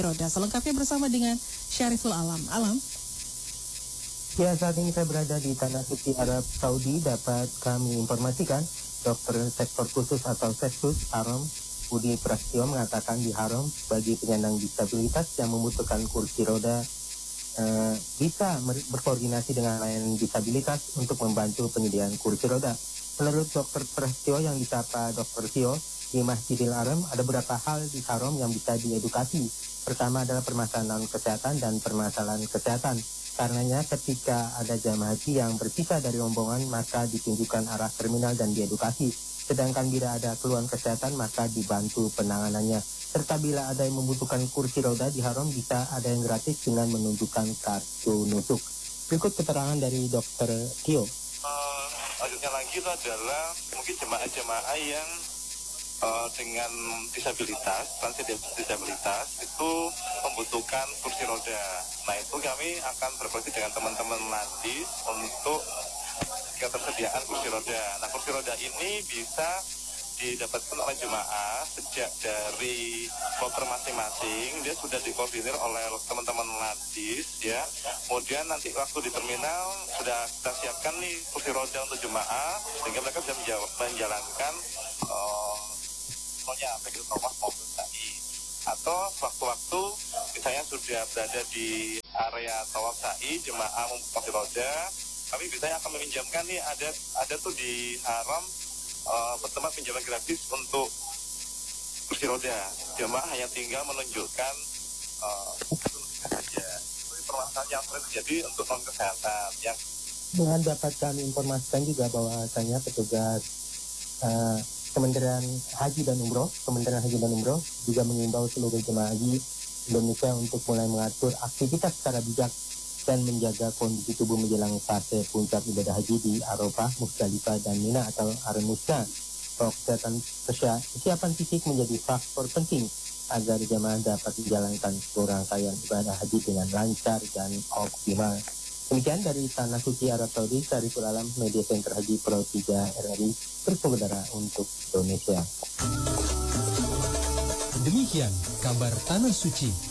roda. Selengkapnya bersama dengan Syariful Alam. Alam. Ya, saat ini saya berada di Tanah Suci Arab Saudi. Dapat kami informasikan, dokter sektor khusus atau Seksus Haram Budi Prasetyo mengatakan di Haram bagi penyandang disabilitas yang membutuhkan kursi roda bisa berkoordinasi dengan layanan disabilitas untuk membantu penyediaan kursi roda. Menurut Dr. Prasetyo yang disapa Dr. Tio di Masjidil Haram, ada beberapa hal di Haram yang bisa diedukasi. Pertama adalah permasalahan kesehatan dan permasalahan kesehatan. Karenanya ketika ada jamaah haji yang berpisah dari rombongan, maka ditunjukkan arah terminal dan diedukasi. Sedangkan bila ada keluhan kesehatan, maka dibantu penanganannya. Serta bila ada yang membutuhkan kursi roda di Haram, bisa ada yang gratis dengan menunjukkan kartu nusuk. Berikut keterangan dari Dr. Tio. Lanjutnya lagi itu adalah mungkin jemaah-jemaah yang dengan disabilitas, disabilitas itu membutuhkan kursi roda. Nah, itu kami akan berkoordinasi dengan teman-teman Ladis untuk ketersediaan kursi roda. Nah, kursi roda ini bisa didapatkan oleh jemaah sejak dari kloter masing-masing. Dia sudah dikoordinir oleh teman-teman Ladis, ya. Kemudian nanti waktu di terminal sudah kita siapkan nih kursi roda untuk jemaah sehingga mereka bisa menjalankan baik itu tawaf maupun sa'i. Atau waktu-waktu misalnya sudah berada di area tawaf sa'i, jemaah membuka kursi roda, kami biasanya akan meminjamkan nih, ada tuh di Haram tempat pinjaman gratis untuk kursi roda. Jemaah hanya tinggal menunjukkan saja. Itu permasalahan yang sering terjadi untuk non kesehatan. Yang dengan dapat kami informasikan juga bahwasanya petugas Kementerian Haji dan Umroh juga mengimbau seluruh jemaah haji Indonesia untuk mulai mengatur aktivitas secara bijak dan menjaga kondisi tubuh menjelang fase puncak ibadah haji di Arafah, Musdalifah, dan Mina atau Armusna. Kesiapan fisik menjadi faktor penting agar jemaah dapat menjalankan seluruh rangkaian ibadah haji dengan lancar dan optimal. Demikian dari Tanah Suci Arab Saudi, Syariful Alam, Media Center Haji Pro 3 RRI, terus mengudara untuk Indonesia. Demikian kabar Tanah Suci.